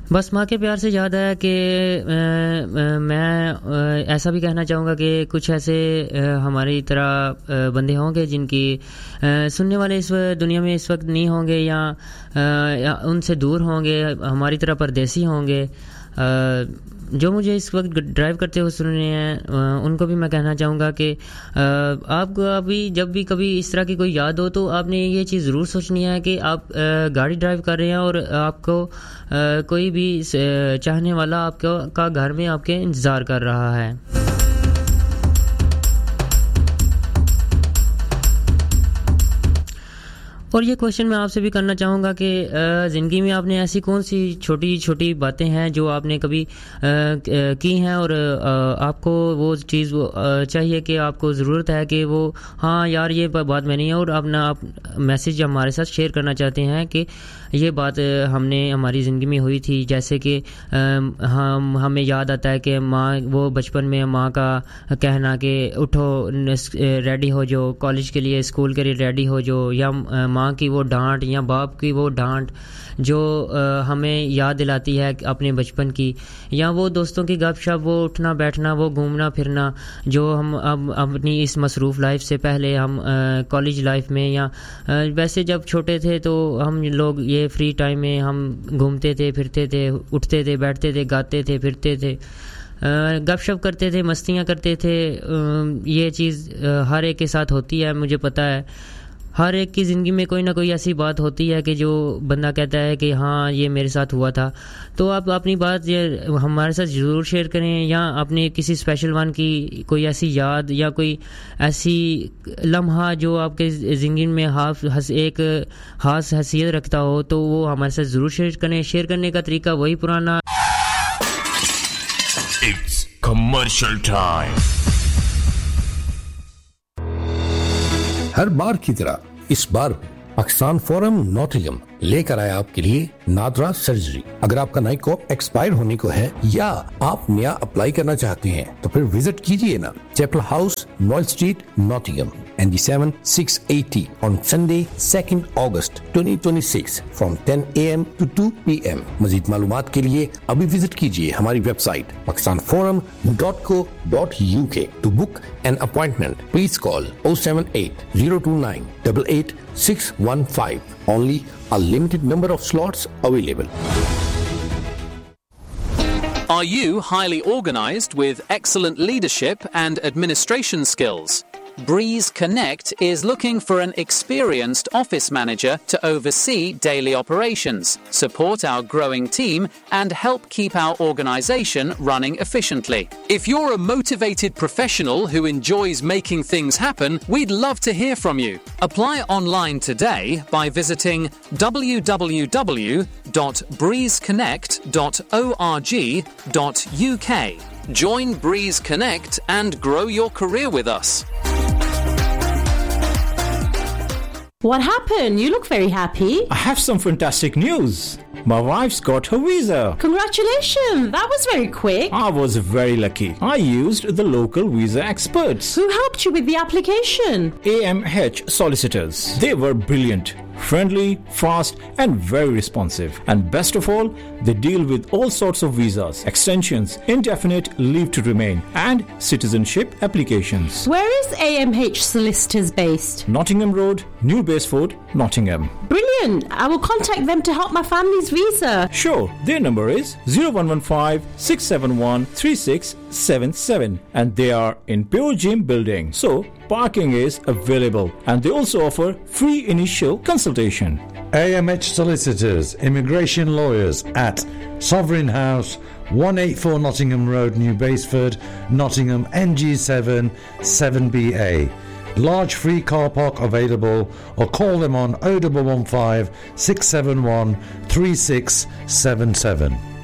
بس ماں کے پیار سے یاد ہے کہ میں ایسا بھی کہنا چاہوں گا کہ کچھ ایسے ہماری طرح بندے ہوں گے جن کی سننے والے اس دنیا میں اس وقت نہیں ہوں گے یا ان سے دور ہوں گے, ہماری طرح پردیسی ہوں گے, جو مجھے اس وقت ڈرائیو کرتے ہوئے سن رہے ہیں ان کو بھی میں کہنا چاہوں گا کہ آپ کو ابھی جب بھی کبھی اس طرح کی کوئی یاد ہو تو آپ نے یہ چیز ضرور سوچنی ہے کہ آپ گاڑی ڈرائیو کر رہے ہیں اور آپ کو کوئی بھی چاہنے والا آپ کا گھر میں آپ کے انتظار کر رہا ہے. اور یہ کوشچن میں آپ سے بھی کرنا چاہوں گا کہ زندگی میں آپ نے ایسی کون سی چھوٹی چھوٹی باتیں ہیں جو آپ نے کبھی کی ہیں اور آپ کو وہ چیز چاہیے کہ آپ کو ضرورت ہے کہ وہ ہاں یار یہ بات میں نہیں ہے, اور اپنا آپ میسیج ہمارے ساتھ شیئر کرنا چاہتے ہیں کہ یہ بات ہم نے ہماری زندگی میں ہوئی تھی. جیسے کہ ہمیں یاد آتا ہے کہ ماں وہ بچپن میں ماں کا کہنا کہ اٹھو ریڈی ہو جو کالج کے لیے اسکول کے لیے ریڈی ہو جو, یا ماں کی وہ ڈانٹ یا باپ کی وہ ڈانٹ جو ہمیں یاد دلاتی ہے اپنے بچپن کی, یا وہ دوستوں کی گپ شپ, وہ اٹھنا بیٹھنا, وہ گھومنا پھرنا جو ہم اب اپنی اس مصروف لائف سے پہلے ہم کالج لائف میں یا ویسے جب چھوٹے تھے تو ہم لوگ یہ فری ٹائم میں ہم گھومتے تھے پھرتے تھے, اٹھتے تھے بیٹھتے تھے, گاتے تھے پھرتے تھے, گپ شپ کرتے تھے, مستیاں کرتے تھے. یہ چیز ہر ایک کے ساتھ ہوتی ہے, مجھے پتہ ہے ہر ایک کی زندگی میں کوئی نہ کوئی ایسی بات ہوتی ہے کہ جو بندہ کہتا ہے کہ ہاں یہ میرے ساتھ ہوا تھا. تو آپ اپنی بات یہ ہمارے ساتھ ضرور شیئر کریں, یا اپنے کسی اسپیشل ون کی کوئی ایسی یاد یا کوئی ایسی لمحہ جو آپ کے زندگی میں ایک خاص حیثیت رکھتا ہو تو وہ ہمارے ساتھ ضرور شیئر کریں. شیئر کرنے کا طریقہ وہی پرانا. It's commercial time. ہر بار کی طرح اس بار پاکستان فورم نوٹنگم لے کر آیا آپ کے لیے نادرا سرجری. اگر آپ کا نئی کوپ ایکسپائر ہونے کو ہے یا آپ نیا اپلائی کرنا چاہتے ہیں تو پھر وزٹ کیجئے نا Chappell house, Noel street, Nottingham, ND7 680 on Sunday 2nd August 2026 from 10 AM to 2 PM. مزید معلومات کے لیے ابھی وزٹ کیجئے ہماری web site pakistanforum.co.uk. To book an appointment, please call 078-029-88615. Only a limited number of slots available. Are you highly organized with excellent leadership and administration skills? Breeze Connect is looking for an experienced office manager to oversee daily operations, support our growing team, and help keep our organization running efficiently. If you're a motivated professional who enjoys making things happen, we'd love to hear from you. Apply online today by visiting www.breezeconnect.org.uk. Join Breeze Connect and grow your career with us. What happened? You look very happy. I have some fantastic news. My wife's got her visa. Congratulations. That was very quick. I was very lucky. I used the local visa experts. Who helped you with the application? AMH solicitors. They were brilliant, friendly, fast, and very responsive. And best of all, they deal with all sorts of visas, extensions, indefinite leave to remain, and citizenship applications. Where is AMH Solicitors based? Nottingham Road, New Baseford, Nottingham. Brilliant. I will contact them to help my family's visa. Sure. Their number is 0115-671-3677. And they are in Pure Gym building. So, parking is available. And they also offer free initial consultation. AMH Solicitors, Immigration Lawyers at Sovereign House, 184 Nottingham Road, New Baseford, Nottingham, NG7 7BA. Large free car park available, or call them on 0115 671 3677.